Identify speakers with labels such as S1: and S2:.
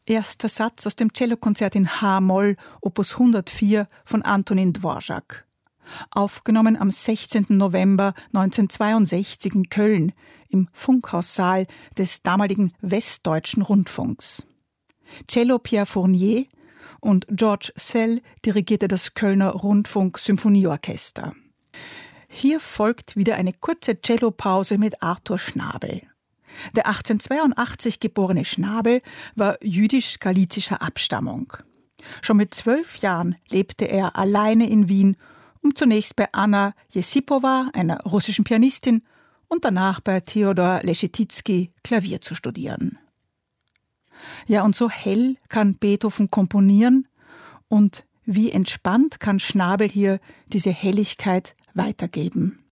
S1: Erster Satz aus dem Cellokonzert in H-Moll, Opus 104 von Antonin Dvorak. Aufgenommen am 16. November 1962 in Köln im Funkhaussaal des damaligen Westdeutschen Rundfunks. Cello Pierre Fournier und George Szell dirigierte das Kölner Rundfunk-Symphonieorchester. Hier folgt wieder eine kurze Cellopause mit Arthur Schnabel. Der 1882 geborene Schnabel war jüdisch-galizischer Abstammung. Schon mit 12 Jahren lebte er alleine in Wien, um zunächst bei Anna Jesipowa, einer russischen Pianistin, und danach bei Theodor Leschetizky Klavier zu studieren. Ja, und so hell kann Beethoven komponieren und wie entspannt kann Schnabel hier diese Helligkeit weitergeben.